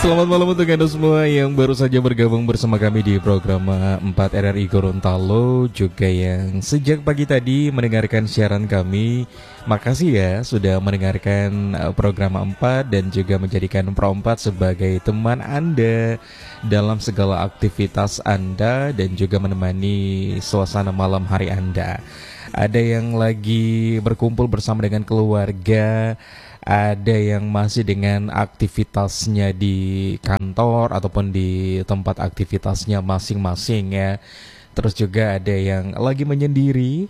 Selamat malam untuk Anda semua yang baru saja bergabung bersama kami di program 4 RRI Gorontalo, juga yang sejak pagi tadi mendengarkan siaran kami. Makasih ya sudah mendengarkan program 4 dan juga menjadikan Pro 4 sebagai teman Anda dalam segala aktivitas Anda dan juga menemani suasana malam hari Anda. Ada yang lagi berkumpul bersama dengan keluarga, ada yang masih dengan aktivitasnya di kantor ataupun di tempat aktivitasnya masing-masing ya. Terus juga ada yang lagi menyendiri.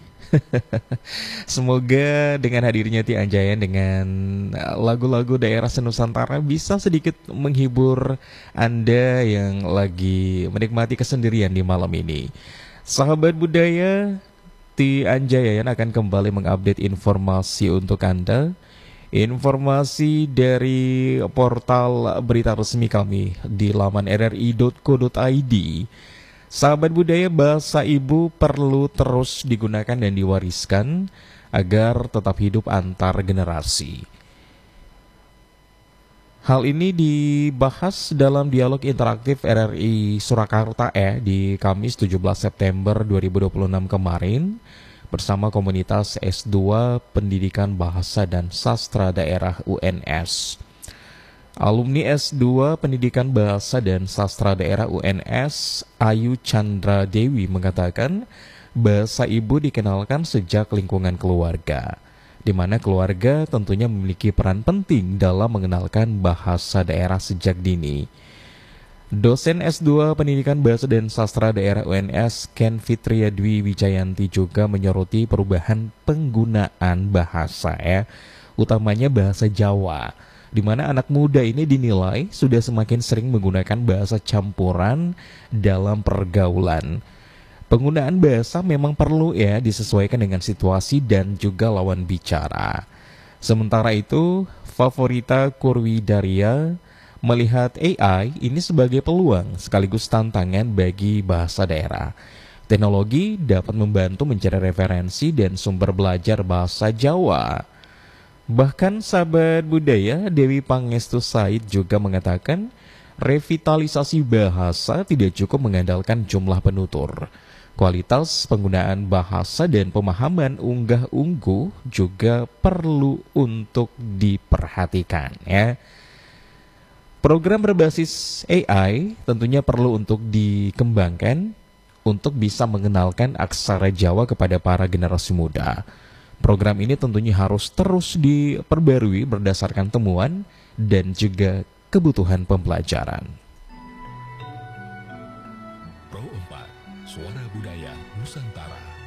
Semoga dengan hadirnya Ti Anjayan dengan lagu-lagu daerah senusantara bisa sedikit menghibur Anda yang lagi menikmati kesendirian di malam ini. Sahabat budaya, Ti Anjayan akan kembali mengupdate informasi untuk Anda. Informasi dari portal berita resmi kami di laman rri.co.id. Sahabat budaya, bahasa ibu perlu terus digunakan dan diwariskan agar tetap hidup antar generasi. Hal ini dibahas dalam dialog interaktif RRI Surakarta di Kamis 17 September 2026 kemarin bersama komunitas S2 Pendidikan Bahasa dan Sastra Daerah UNS. Alumni S2 Pendidikan Bahasa dan Sastra Daerah UNS, Ayu Chandra Dewi mengatakan, bahasa ibu dikenalkan sejak lingkungan keluarga, di mana keluarga tentunya memiliki peran penting dalam mengenalkan bahasa daerah sejak dini. Dosen S2 Pendidikan Bahasa dan Sastra Daerah UNS, Ken Fitria Dwi Wijayanti juga menyoroti perubahan penggunaan bahasa utamanya bahasa Jawa, di mana anak muda ini dinilai sudah semakin sering menggunakan bahasa campuran dalam pergaulan. Penggunaan bahasa memang perlu disesuaikan dengan situasi dan juga lawan bicara. Sementara itu, Favorita Kurwidaria melihat AI ini sebagai peluang sekaligus tantangan bagi bahasa daerah. Teknologi dapat membantu mencari referensi dan sumber belajar bahasa Jawa. Bahkan sahabat budaya, Dewi Pangestu Said juga mengatakan, revitalisasi bahasa tidak cukup mengandalkan jumlah penutur. Kualitas penggunaan bahasa dan pemahaman unggah-ungguh juga perlu untuk diperhatikan Program berbasis AI tentunya perlu untuk dikembangkan untuk bisa mengenalkan aksara Jawa kepada para generasi muda. Program ini tentunya harus terus diperbarui berdasarkan temuan dan juga kebutuhan pembelajaran. Pro 4, Suara Budaya Nusantara.